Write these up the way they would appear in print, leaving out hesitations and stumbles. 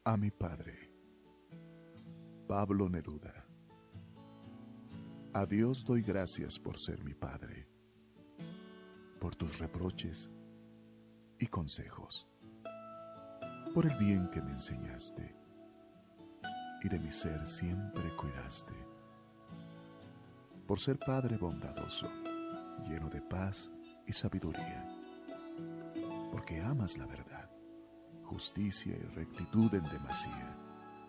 A mi padre, Pablo Neruda. A Dios doy gracias por ser mi padre, por tus reproches y consejos, por el bien que me enseñaste y de mi ser siempre cuidaste, por ser padre bondadoso, lleno de paz y sabiduría, porque amas la verdad, justicia y rectitud en demasía,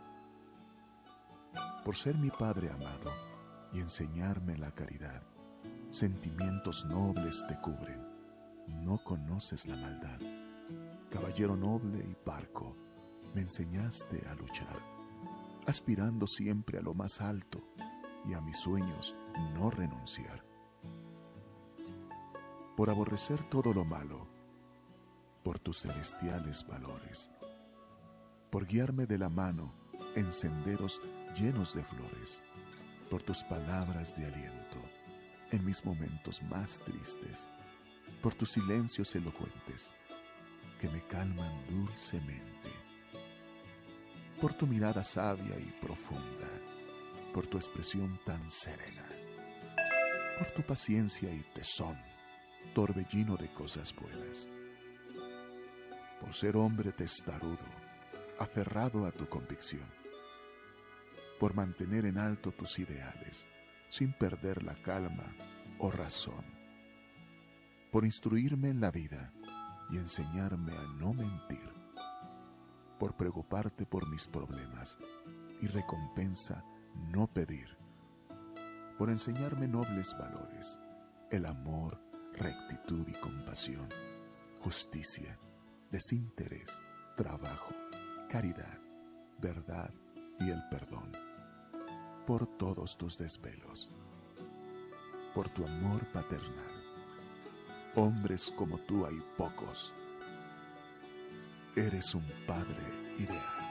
por ser mi padre amado y enseñarme la caridad. Sentimientos nobles te cubren, no conoces la maldad. Caballero noble y parco, me enseñaste a luchar, aspirando siempre a lo más alto y a mis sueños no renunciar. Por aborrecer todo lo malo, por tus celestiales valores, por guiarme de la mano en senderos llenos de flores, por tus palabras de aliento en mis momentos más tristes, por tus silencios elocuentes que me calman dulcemente, por tu mirada sabia y profunda, por tu expresión tan serena, por tu paciencia y tesón, torbellino de cosas buenas, por ser hombre testarudo, aferrado a tu convicción, por mantener en alto tus ideales sin perder la calma o razón, por instruirme en la vida y enseñarme a no mentir, por preocuparte por mis problemas y recompensa no pedir, por enseñarme nobles valores, el amor, rectitud y compasión, justicia, desinterés, trabajo, caridad, verdad y el perdón, por todos tus desvelos, por tu amor paternal. Hombres como tú hay pocos. Eres un padre ideal.